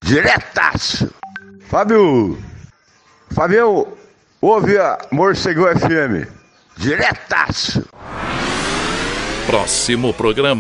Diretaço. Fabião, ouve a Morcegão FM. Diretaço. Próximo programa.